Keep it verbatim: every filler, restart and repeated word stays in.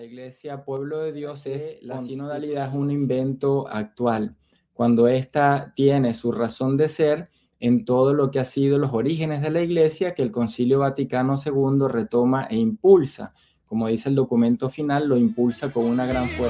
la Iglesia Pueblo de Dios es la sinodalidad es un invento actual, cuando ésta tiene su razón de ser en todo lo que ha sido los orígenes de la Iglesia, que el Concilio Vaticano segundo retoma e impulsa. Como dice el documento final, lo impulsa con una gran fuerza.